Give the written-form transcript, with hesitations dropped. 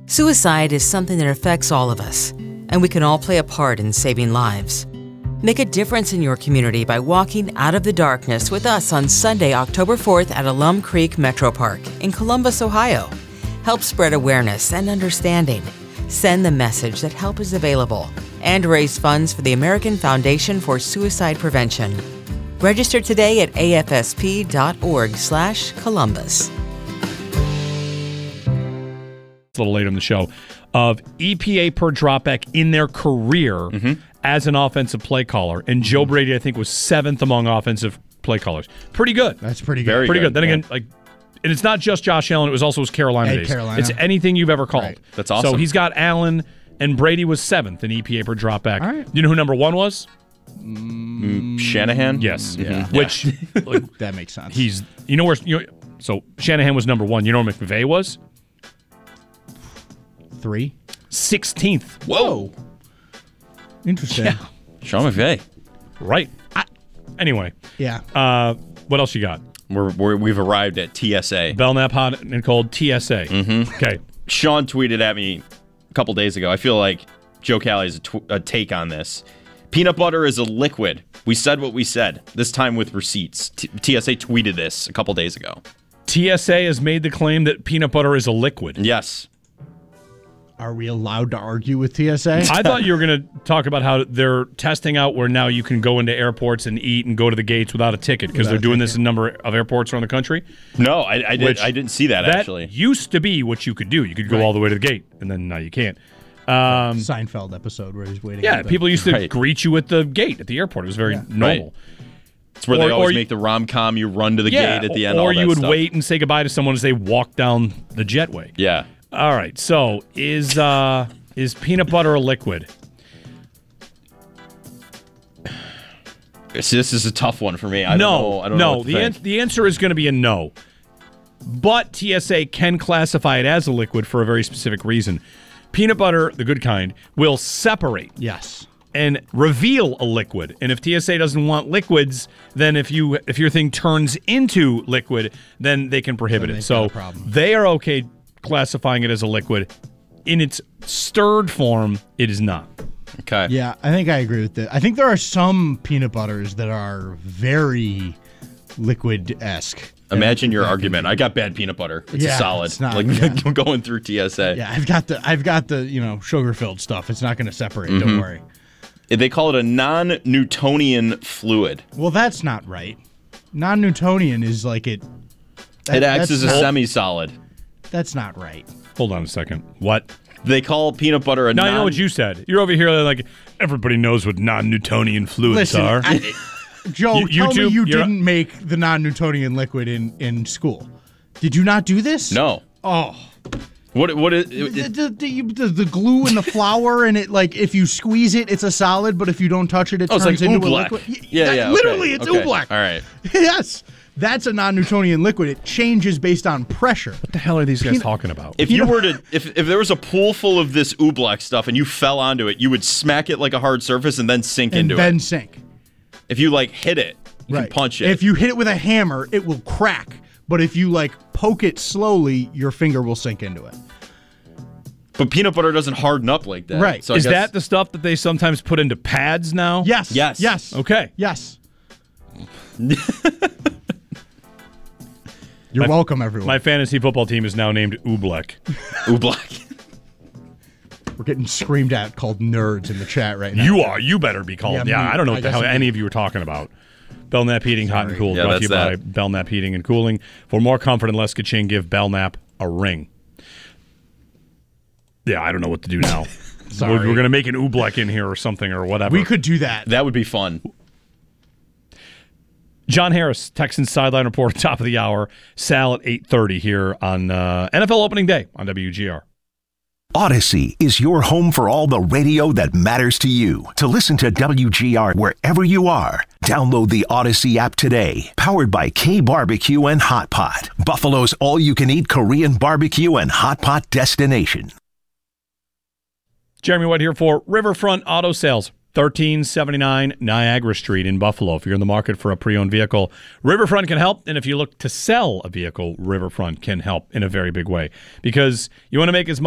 Suicide is something that affects all of us, and we can all play a part in saving lives. Make a difference in your community by walking out of the darkness with us on Sunday, October 4th at Alum Creek Metro Park in Columbus, Ohio. Help spread awareness and understanding. Send the message that help is available and raise funds for the American Foundation for Suicide Prevention. Register today at afsp.org/Columbus. A little late on the show, of EPA per dropback in their career as an offensive play caller. And Joe Brady, I think, was 7th among offensive play callers. Pretty good. That's pretty good. Very good. Then again, and it's not just Josh Allen, it was also his Carolina days. Carolina. It's anything you've ever called. Right. That's awesome. So he's got Allen, and Brady was 7th in EPA per dropback. All right. You know who number 1 was? Shanahan? Yes. Yeah. Which, That makes sense. so Shanahan was number 1. You know where McVay was? 3. 16th. Whoa. Interesting. Yeah. Sean McVay. Right. Anyway. Yeah. What else you got? We've arrived at TSA. Belknap, hot and cold, TSA. Okay. Sean tweeted at me a couple days ago. I feel like Joe Cali has a take on this. Peanut butter is a liquid. We said what we said, this time with receipts. TSA tweeted this a couple days ago. TSA has made the claim that peanut butter is a liquid. Yes. Are we allowed to argue with TSA? I thought you were going to talk about how they're testing out where now you can go into airports and eat and go to the gates without a ticket because they're doing this in a number of airports around the country. No, I didn't see that, actually. That used to be what you could do. You could go all the way to the gate, and then now you can't. Seinfeld episode where he's waiting. Yeah, people used to greet you at the gate at the airport. It was very normal. Right. It's where they always make the rom-com, you run to the gate at the end. Or you would wait and say goodbye to someone as they walk down the jetway. Yeah. All right, so is peanut butter a liquid? See, this is a tough one for me. I don't know. The answer is going to be a no. But TSA can classify it as a liquid for a very specific reason. Peanut butter, the good kind, will separate. Yes. And reveal a liquid. And if TSA doesn't want liquids, then if your thing turns into liquid, then they can prohibit it. So they are okay classifying it as a liquid. In its stirred form, it is not. Okay. Yeah, I think I agree with that. I think there are some peanut butters that are very liquid-esque. Imagine your argument. I got bad peanut butter. It's a solid. It's not, going through TSA. Yeah, I've got the sugar-filled stuff. It's not going to separate. Don't worry. They call it a non-Newtonian fluid. Well, that's not right. Non-Newtonian is like it. It acts as a semi-solid. That's not right. Hold on a second. What? They call peanut butter a I know what you said. You're over here like, everybody knows what non-Newtonian fluids are. Joe, tell me you didn't make the non-Newtonian liquid in school. Did you not do this? No. Oh. What is the glue in the flour, and it, like, if you squeeze it, it's a solid, but if you don't touch it, it turns like into oobleck. a liquid. Yeah. Literally, it's oobleck. All right. Yes. That's a non-Newtonian liquid. It changes based on pressure. What the hell are these guys talking about? If if there was a pool full of this oobleck stuff and you fell onto it, you would smack it like a hard surface and then sink into it. And then sink. If you hit it, you can punch it. If you hit it with a hammer, it will crack. But if you poke it slowly, your finger will sink into it. But peanut butter doesn't harden up like that. Right. So is that the stuff that they sometimes put into pads now? Yes. Yes. Yes. Okay. Yes. You're welcome, everyone. My fantasy football team is now named Oobleck. Oobleck. We're getting screamed at, called nerds in the chat right now. You are. You better be called. Yeah, I don't know what the hell any of you were talking about. Belknap Heating, Hot and Cool, brought to you by Belknap Heating and Cooling. For more comfort and less ka-ching, give Belknap a ring. Yeah, I don't know what to do now. Sorry. We're going to make an Oobleck in here or something or whatever. We could do that. That would be fun. John Harris, Texans Sideline Report, top of the hour. Sal at 8:30 here on NFL Opening Day on WGR. Odyssey is your home for all the radio that matters to you. To listen to WGR wherever you are, download the Odyssey app today. Powered by K Barbecue and Hot Pot, Buffalo's all-you-can-eat Korean barbecue and hot pot destination. Jeremy White here for Riverfront Auto Sales. 1379 Niagara Street in Buffalo. If you're in the market for a pre-owned vehicle, Riverfront can help. And if you look to sell a vehicle, Riverfront can help in a very big way. Because you want to make as much